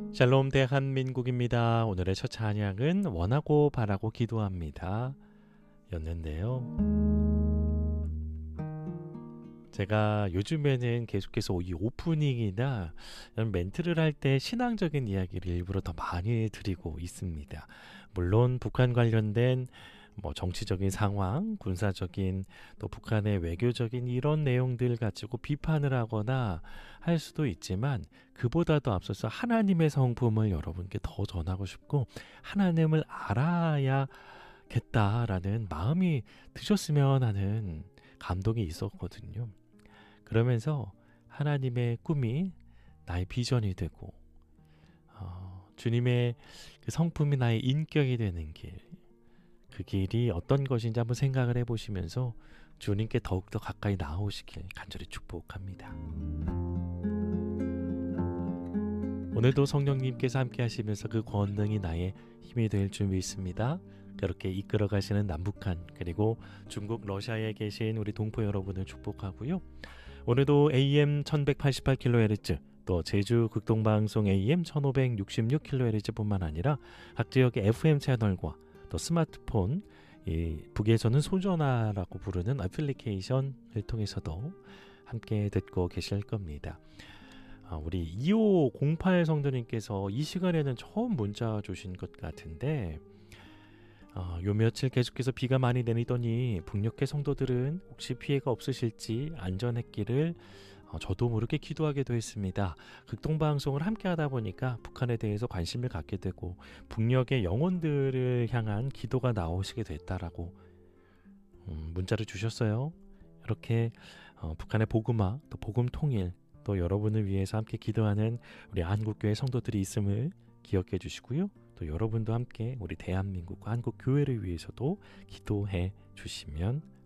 샬롬 대한민국입니다. 오늘의 첫 찬양은 원하고 바라고 기도합니다 였는데요. 제가 요즘에는 계속해서 이 오프닝이나 이런 멘트를 할 때 신앙적인 이야기를 일부러 더 많이 드리고 있습니다. 물론 북한 관련된 정치적인 상황, 군사적인 또 북한의 외교적인 이런 내용들 가지고 비판을 하거나 할 수도 있지만 그보다도 앞서서 하나님의 성품을 여러분께 더 전하고 싶고 하나님을 알아야겠다라는 마음이 드셨으면 하는 감동이 있었거든요. 그러면서 하나님의 꿈이 나의 비전이 되고 주님의 그 성품이 나의 인격이 되는 길, 그 길이 어떤 것인지 한번 생각을 해보시면서 주님께 더욱더 가까이 나오시길 간절히 축복합니다. 오늘도 성령님께서 함께 하시면서 그 권능이 나의 힘이 될 줄 믿습니다. 그렇게 이끌어 가시는 남북한 그리고 중국 러시아에 계신 우리 동포 여러분을 축복하고요. 오늘도 AM 1188kHz 또 제주 극동방송 AM 1566kHz 뿐만 아니라 각 지역의 FM 채널과 또 스마트폰, 북에서는 소전화라고 부르는 애플리케이션을 통해서도 함께 듣고 계실 겁니다. 우리 2508 성도님께서 이 시간에는 처음 문자 주신 것 같은데 요 며칠 계속해서 비가 많이 내리더니 북녘의 성도들은 혹시 피해가 없으실지 안전했기를 저도 모르게 기도하기도 했습니다. 극동방송을 함께 하다 보니까 북한에 대해서 관심을 갖게 되고 북녘의 영혼들을 향한 기도가 나오시게 됐다라고 문자를 주셨어요. 이렇게 북한의 복음화 또 복음 통일 또 여러분을 위해서 함께 기도하는 우리 한국교회 성도들이 있음을 기억해 주시고요. 또 여러분도 함께 우리 대한민국과 한국교회를 위해서도 기도해 주시면